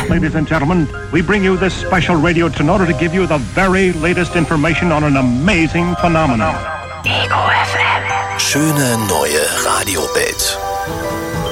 ladies and gentlemen, we bring you this special radio in order to give you the very latest information on an amazing phenomenon. Ego FM. Schöne neue Radiowelt.